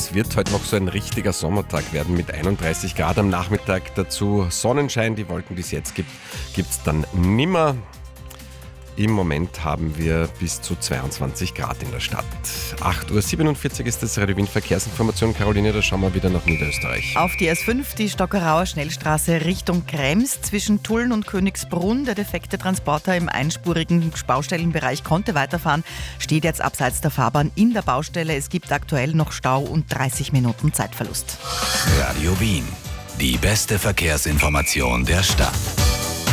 Es wird heute noch so ein richtiger Sommertag werden mit 31 Grad am Nachmittag. Dazu Sonnenschein. Die Wolken, die es jetzt gibt, gibt es dann nimmer. Im Moment haben wir bis zu 22 Grad in der Stadt. 8.47 Uhr ist das Radio Wien Verkehrsinformation. Caroline, da schauen wir wieder nach Niederösterreich. Auf die S5, die Stockerauer Schnellstraße Richtung Krems zwischen Tulln und Königsbrunn. Der defekte Transporter im einspurigen Baustellenbereich konnte weiterfahren, steht jetzt abseits der Fahrbahn in der Baustelle. Es gibt aktuell noch Stau und 30 Minuten Zeitverlust. Radio Wien, die beste Verkehrsinformation der Stadt.